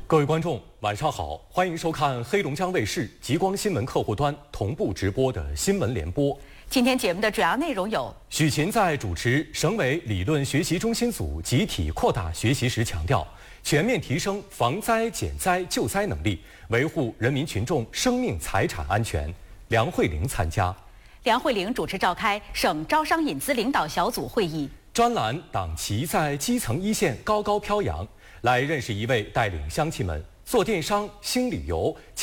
各位观众，晚上好，欢迎收看黑龙江卫视极光新闻客户端同步直播的新闻联播。 今天节目的主要内容有： 许勤在主持省委理论学习中心组集体扩大学习时强调，全面提升防灾减灾救灾能力，维护人民群众生命财产安全。梁慧玲参加。 梁慧玲主持召开省招商引资领导小组会议。 专栏党旗在基层一线高高飘扬，来认识一位带领乡亲们做电商、兴旅游、